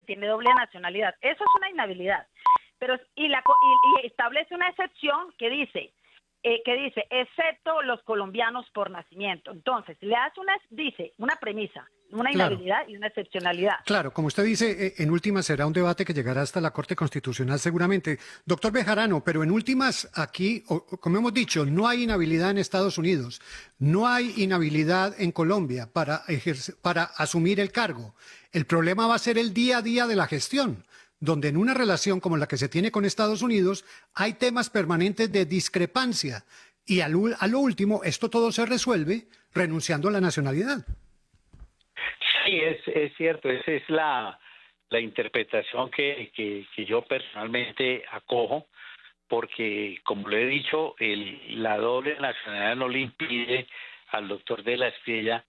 tiene doble nacionalidad. Eso es una inhabilidad. Pero y establece una excepción que dice excepto los colombianos por nacimiento. Entonces, dice una premisa, una Claro. inhabilidad y una excepcionalidad. Claro, como usted dice, en últimas será un debate que llegará hasta la Corte Constitucional seguramente. Doctor Bejarano, pero en últimas aquí, como hemos dicho, no hay inhabilidad en Estados Unidos, no hay inhabilidad en Colombia para asumir el cargo. El problema va a ser el día a día de la gestión, donde en una relación como la que se tiene con Estados Unidos hay temas permanentes de discrepancia y a lo último esto todo se resuelve renunciando a la nacionalidad. Sí, es cierto, esa es la interpretación que yo personalmente acojo, porque como le he dicho, la doble nacionalidad no le impide al doctor de la Espriella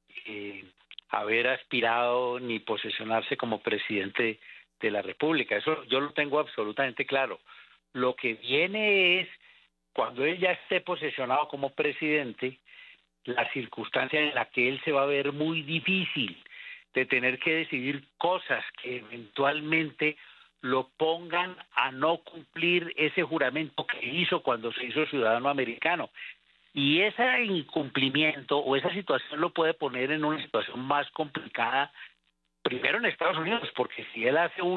haber aspirado ni posesionarse como presidente de la República. Eso yo lo tengo absolutamente claro. Lo que viene es, cuando él ya esté posesionado como presidente, la circunstancia en la que él se va a ver muy difícil de tener que decidir cosas que eventualmente lo pongan a no cumplir ese juramento que hizo cuando se hizo ciudadano americano. Y ese incumplimiento o esa situación lo puede poner en una situación más complicada, primero en Estados Unidos, porque si él hace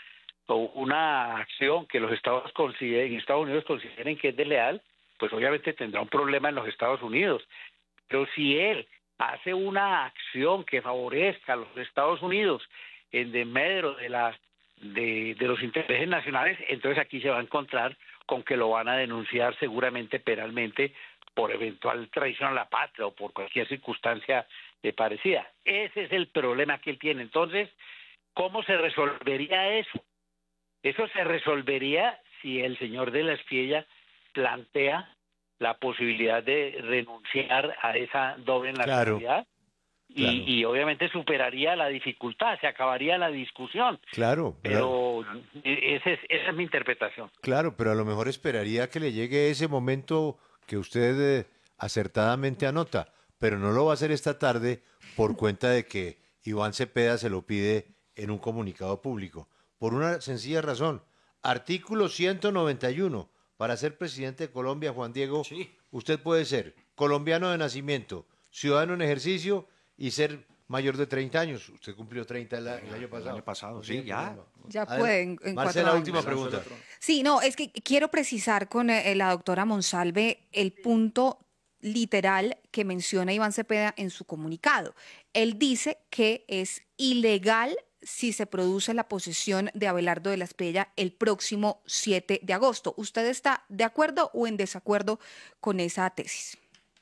una acción que en Estados Unidos consideren que es desleal, pues obviamente tendrá un problema en los Estados Unidos. Pero si él hace una acción que favorezca a los Estados Unidos en desmedro de los intereses nacionales, entonces aquí se va a encontrar con que lo van a denunciar seguramente penalmente por eventual traición a la patria o por cualquier circunstancia parecida. Ese es el problema que él tiene. Entonces, ¿cómo se resolvería eso? Eso se resolvería si el señor de la Espriella plantea la posibilidad de renunciar a esa doble nacionalidad. Claro. Y obviamente superaría la dificultad, se acabaría la discusión. Claro, Pero esa es mi interpretación. claro, pero a lo mejor esperaría que le llegue ese momento que usted acertadamente anota, pero no lo va a hacer esta tarde por cuenta de que Iván Cepeda se lo pide en un comunicado público. Por una sencilla razón. Artículo 191. Para ser presidente de Colombia, Juan Diego, Sí. usted puede ser colombiano de nacimiento, ciudadano en ejercicio y ser mayor de 30 años. Usted cumplió 30 el año pasado. El año pasado, No sí, tiene ya. problema. Ya Adela- pueden en 4 Marcela, años. última pregunta. Sí, no, es que quiero precisar con la doctora Monsalve el punto literal que menciona Iván Cepeda en su comunicado. Él dice que es ilegal si se produce la posesión de Abelardo de la Espriella el próximo 7 de agosto. ¿Usted está de acuerdo o en desacuerdo con esa tesis?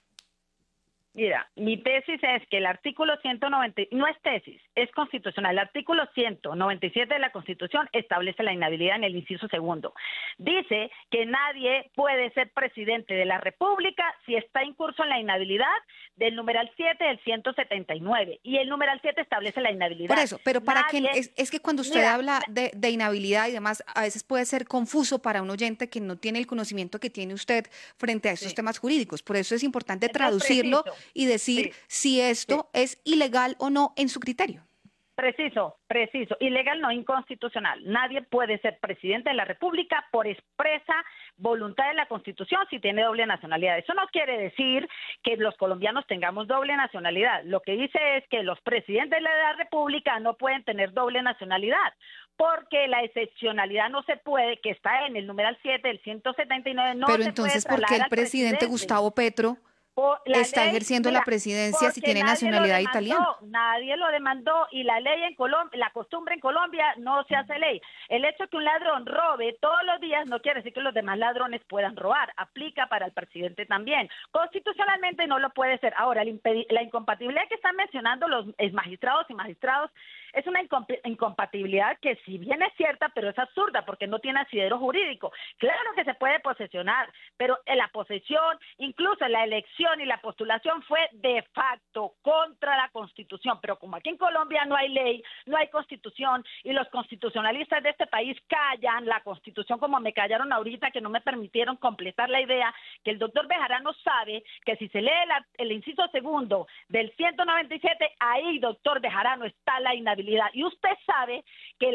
Mira, mi tesis es que el artículo 190, no es tesis, es constitucional. El artículo 197 de la Constitución establece la inhabilidad en el inciso segundo. Dice que nadie puede ser presidente de la República si está incurso en la inhabilidad del numeral 7 del 179. Y el numeral 7 establece la inhabilidad. Por eso, pero para que Nadie, es que cuando usted mira, habla de inhabilidad y demás, a veces puede ser confuso para un oyente que no tiene el conocimiento que tiene usted frente a estos sí. temas jurídicos. Por eso es importante Entonces, traducirlo preciso. y decir Sí, si esto es ilegal o no en su criterio. Preciso. Ilegal, no inconstitucional. Nadie puede ser presidente de la República por expresa voluntad de la Constitución si tiene doble nacionalidad. Eso no quiere decir que los colombianos tengamos doble nacionalidad. Lo que dice es que los presidentes de la República no pueden tener doble nacionalidad, porque la excepcionalidad no se puede, que está en el numeral 7 del 179, no Pero se puede entonces, ¿por qué trasladar el al presidente Gustavo Petro por la está ley, ejerciendo mira, la presidencia si porque tiene nacionalidad italiana? nadie lo demandó y la ley en Colombia, la costumbre en Colombia no se hace ley. El hecho de que un ladrón robe todos los días no quiere decir que los demás ladrones puedan robar, aplica para el presidente también. Constitucionalmente no lo puede ser. Ahora, la incompatibilidad que están mencionando los magistrados y magistrados es una incompatibilidad que si bien es cierta, pero es absurda porque no tiene asidero jurídico. Claro que se puede posesionar, pero en la posesión, incluso la elección y la postulación fue de facto contra la Constitución, pero como aquí en Colombia no hay ley, no hay Constitución y los constitucionalistas de este país callan la Constitución como me callaron ahorita que no me permitieron completar la idea, que el doctor Bejarano sabe que si se lee el inciso segundo del 197, ahí doctor Bejarano está la inhabilidad y usted sabe que